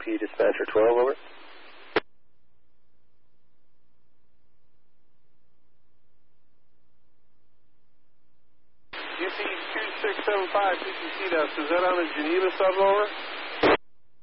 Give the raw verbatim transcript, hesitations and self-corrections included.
P Dispatcher twelve, over. U P two six seven five, P C C desk, is that on the Geneva sub, over?